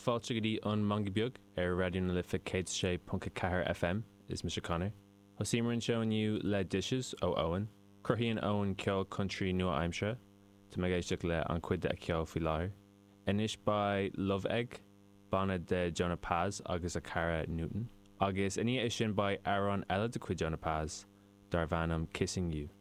Fáilte go dtí an manga beag radio na lifa 106.4 FM is Mr. Connor. Thosaímar showing you le dishes ó Owen. Curhíonn Owen ceol country nua aimsre. Tá me géisteach le an cuid a ceol fi láir. Inis by Love Egg, Bana de Jonah Paz agus a Cara Newton. Agus iní is sin by Aaron Ella de cuid Jonah Paz, Darvanam Kissing You.